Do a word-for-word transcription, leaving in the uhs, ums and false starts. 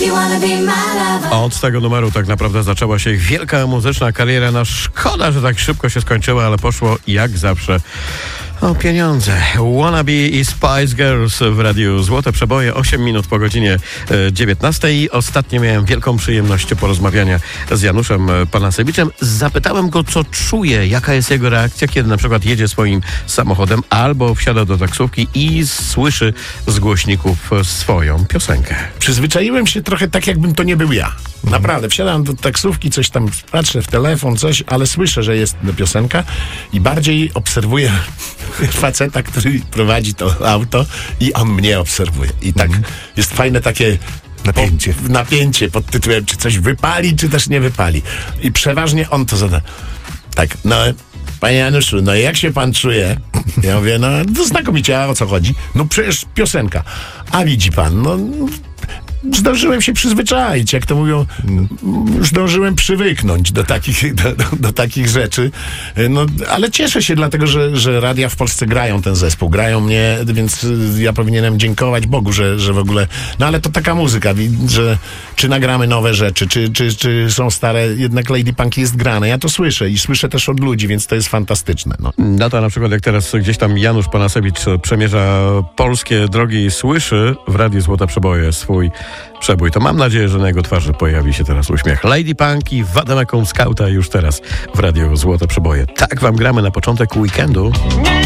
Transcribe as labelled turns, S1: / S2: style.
S1: Od tego numeru tak naprawdę zaczęła się ich wielka muzyczna kariera. No szkoda, że tak szybko się skończyła, ale poszło jak zawsze o pieniądze. Wannabe i Spice Girls w Radiu Złote Przeboje, osiem minut po godzinie dziewiętnastej. I ostatnio miałem wielką przyjemność porozmawiania z Januszem Panasewiczem. Zapytałem go, co czuje, jaka jest jego reakcja, kiedy na przykład jedzie swoim samochodem albo wsiada do taksówki i słyszy z głośników swoją piosenkę.
S2: Przyzwyczaiłem się trochę tak, jakbym to nie był ja. Naprawdę, wsiadam do taksówki, coś tam patrzę w telefon, coś, ale słyszę, że jest piosenka i bardziej obserwuję faceta, który prowadzi to auto i on mnie obserwuje. I tak mm. jest fajne takie napięcie. Po, napięcie pod tytułem, czy coś wypali, czy też nie wypali. I przeważnie on to zada. Tak, no, panie Januszu, no jak się pan czuje? Ja mówię, no, no znakomicie, a o co chodzi? No przecież piosenka. A widzi pan, no... Zdążyłem się przyzwyczaić, jak to mówią, zdążyłem przywyknąć do takich, do, do, do takich rzeczy. No, ale cieszę się dlatego, że, że radia w Polsce grają ten zespół, grają mnie, więc ja powinienem dziękować Bogu, że, że w ogóle, no ale to taka muzyka, że czy nagramy nowe rzeczy, czy, czy, czy są stare, jednak Lady Punk jest grane. Ja to słyszę i słyszę też od ludzi, więc to jest fantastyczne. No,
S1: no to na przykład jak teraz gdzieś tam Janusz Panasewicz przemierza polskie drogi i słyszy w Radiu Złote Przeboje swój przebój, to mam nadzieję, że na jego twarzy pojawi się teraz uśmiech. Lady Punk i Wademekum Skauta już teraz w Radiu Złote Przeboje. Tak wam gramy na początek weekendu.